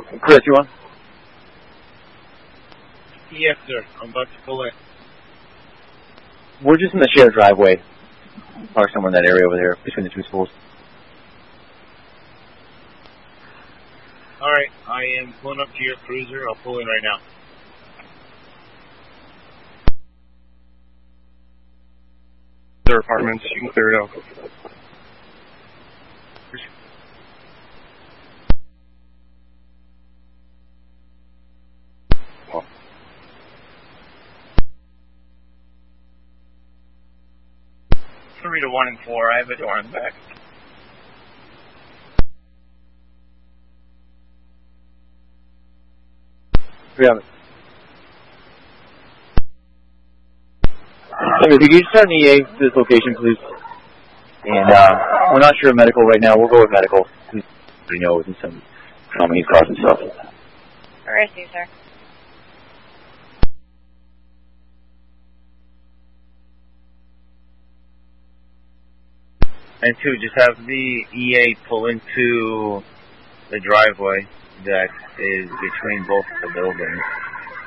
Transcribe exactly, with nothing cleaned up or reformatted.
Chris, you on? Yes, sir. I'm about to pull in. We're just in the shared driveway. Parked somewhere in that area over there between the two schools. All right. I am pulling up to your cruiser. I'll pull in right now. Their apartments. You can clear it out. Three to one and four. I have a door in the back. We have it. Okay, could you send an E A to this location, please? And uh, we're not sure of medical right now. We'll go with medical. We know with some trauma he's causing stuff. Where is he, sir? And two, just have the E A pull into the driveway that is between both the buildings.